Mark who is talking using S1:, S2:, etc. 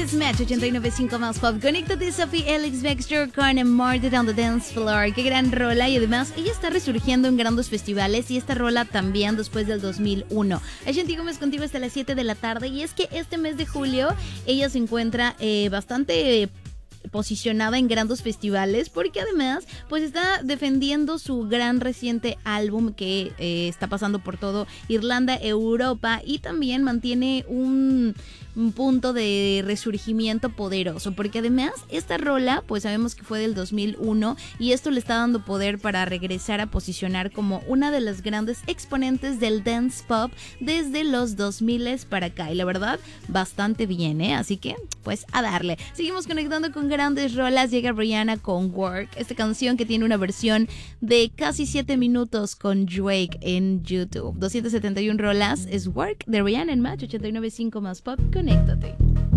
S1: es Match 89.5 más pop. Conéctate, Sophie Ellis Bextor con Murder on the Dance Floor. Qué gran rola, y además ella está resurgiendo en grandes festivales, y esta rola también después del 2001. Ashanti Gómez contigo hasta las 7 de la tarde, y es que este mes de julio ella se encuentra bastante posicionada en grandes festivales, porque además pues está defendiendo su gran reciente álbum que está pasando por todo Irlanda, Europa, y también mantiene un punto de resurgimiento poderoso, porque además esta rola pues sabemos que fue del 2001, y esto le está dando poder para regresar a posicionar como una de las grandes exponentes del dance pop desde los 2000 para acá, y la verdad bastante bien, así que pues a darle. Seguimos conectando con grandes rolas. Llega Rihanna con Work, esta canción que tiene una versión de casi 7 minutos con Drake en YouTube. 271 rolas es Work de Rihanna en Match 89.5 más pop. Conéctate.